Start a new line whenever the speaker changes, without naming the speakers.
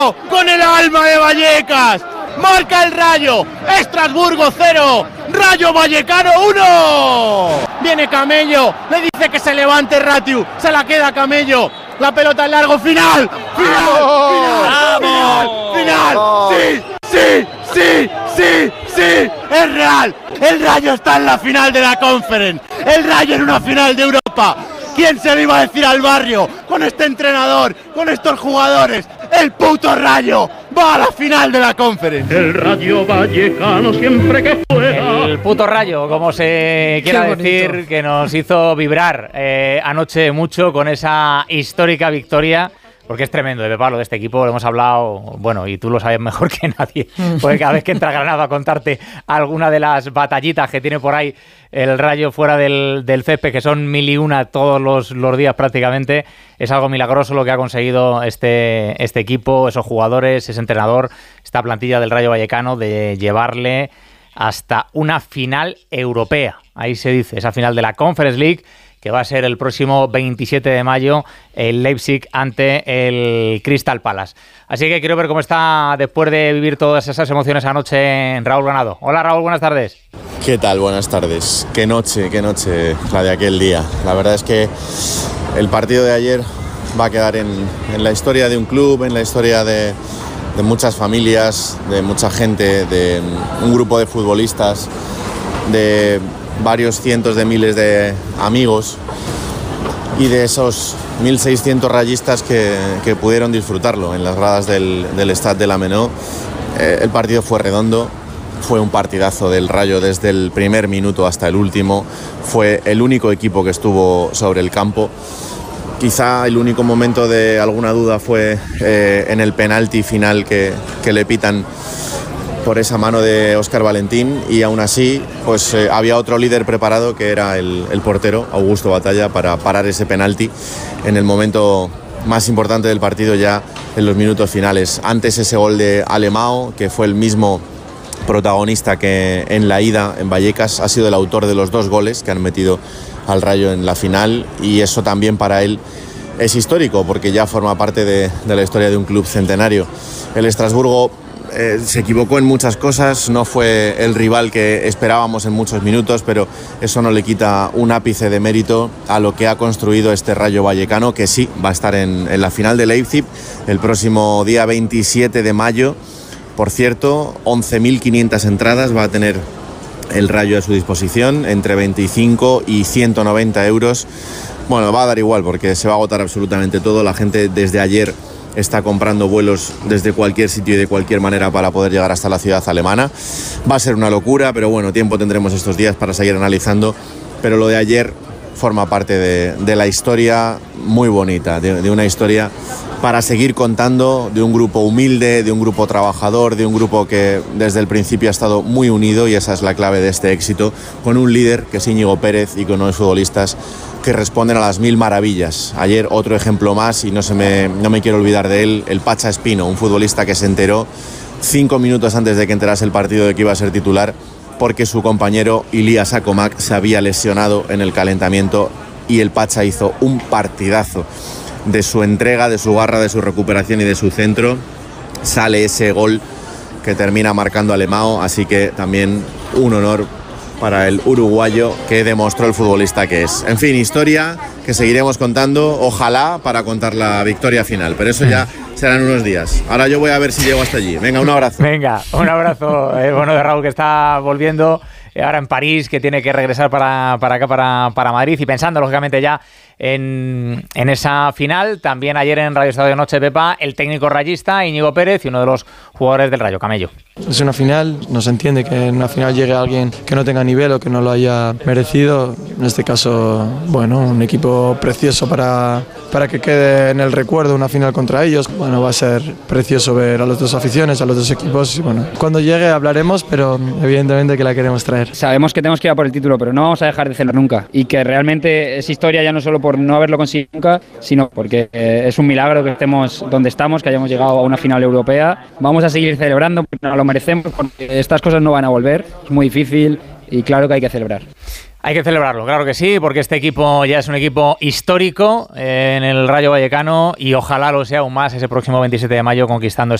con el alma de Vallecas. Marca el Rayo, Estrasburgo 0, Rayo Vallecano 1. Viene Camello, le dice que se levante Ratiu, se la queda Camello. La pelota en largo, final. Sí, es real. El Rayo está en la final de la Conference. El Rayo en una final de Europa. ¿Quién se lo iba a decir al barrio? Con este entrenador, con estos jugadores. El puto Rayo va a la final de la Conference.
El Rayo Vallecano siempre que fuera.
El puto Rayo, como se quiera decir, que nos hizo vibrar anoche mucho con esa histórica victoria. Porque es tremendo, de Pablo, de este equipo, lo hemos hablado, bueno, y tú lo sabes mejor que nadie, porque cada vez que entra Granado a contarte alguna de las batallitas que tiene por ahí el Rayo fuera del césped, que son 1001 todos los días prácticamente, es algo milagroso lo que ha conseguido este equipo, esos jugadores, ese entrenador, esta plantilla del Rayo Vallecano, de llevarle hasta una final europea, ahí se dice, esa final de la Conference League, que va a ser el próximo 27 de mayo el Leipzig ante el Crystal Palace. Así que quiero ver cómo está después de vivir todas esas emociones anoche en Raúl Granado. Hola Raúl, buenas tardes.
¿Qué tal? Buenas tardes. Qué noche la de aquel día. La verdad es que el partido de ayer va a quedar en la historia de un club, en la historia de muchas familias, de mucha gente, de un grupo de futbolistas, de varios cientos de miles de amigos y de esos 1.600 rayistas que pudieron disfrutarlo en las gradas del Stade de la Menó. El partido fue redondo, fue un partidazo del Rayo desde el primer minuto hasta el último, fue el único equipo que estuvo sobre el campo. Quizá el único momento de alguna duda fue en el penalti final que le pitan por esa mano de Óscar Valentín, y aún así pues había otro líder preparado, que era el portero Augusto Batalla, para parar ese penalti en el momento más importante del partido, ya en los minutos finales. Antes ese gol de Alemão, que fue el mismo protagonista que en la ida en Vallecas, ha sido el autor de los 2 goles que han metido al Rayo en la final, y eso también para él es histórico, porque ya forma parte de la historia de un club centenario. El Estrasburgo se equivocó en muchas cosas, no fue el rival que esperábamos en muchos minutos, pero eso no le quita un ápice de mérito a lo que ha construido este Rayo Vallecano, que sí va a estar en la final de Leipzig el próximo día 27 de mayo. Por cierto, 11.500 entradas va a tener el Rayo a su disposición, entre 25 y 190 euros. Bueno, va a dar igual porque se va a agotar absolutamente todo. La gente desde ayer está comprando vuelos desde cualquier sitio y de cualquier manera para poder llegar hasta la ciudad alemana. Va a ser una locura, pero bueno, tiempo tendremos estos días para seguir analizando. Pero lo de ayer forma parte de la historia muy bonita, de una historia para seguir contando, de un grupo humilde, de un grupo trabajador, de un grupo que desde el principio ha estado muy unido, y esa es la clave de este éxito, con un líder que es Íñigo Pérez y con unos futbolistas que responden a las 1000 maravillas. Ayer otro ejemplo más, y no me quiero olvidar de él, el Pacha Espino, un futbolista que se enteró 5 minutos antes de que enterase el partido de que iba a ser titular, porque su compañero Ilías Acomac se había lesionado en el calentamiento, y el Pacha hizo un partidazo de su entrega, de su garra, de su recuperación y de su centro. Sale ese gol que termina marcando Alemão, así que también un honor para el uruguayo, que demostró el futbolista que es. En fin, historia que seguiremos contando, ojalá para contar la victoria final, pero eso ya serán unos días. Ahora yo voy a ver si llego hasta allí. Venga, un abrazo.
Venga, un abrazo. Bueno, de Raúl, que está volviendo ahora en París, que tiene que regresar para acá, para Madrid, y pensando lógicamente ya en esa final. También ayer en Radio Estadio Noche, Pepa, el técnico rayista Íñigo Pérez y uno de los jugadores del Rayo, Camello.
Es una final, no se entiende que en una final llegue alguien que no tenga nivel o que no lo haya merecido. En este caso, bueno, un equipo precioso para que quede en el recuerdo una final contra ellos. Bueno, va a ser precioso ver a las dos aficiones, a los dos equipos, y bueno, cuando llegue hablaremos, pero evidentemente que la queremos traer.
Sabemos que tenemos que ir a por el título, pero no vamos a dejar de celebrar nunca, y que realmente es historia ya no solo por no haberlo conseguido nunca, sino porque es un milagro que estemos donde estamos, que hayamos llegado a una final europea. Vamos a seguir celebrando porque nos lo merecemos, porque estas cosas no van a volver, es muy difícil y claro que hay que celebrar.
Hay que celebrarlo, claro que sí, porque este equipo ya es un equipo histórico en el Rayo Vallecano y ojalá lo sea aún más ese próximo 27 de mayo conquistando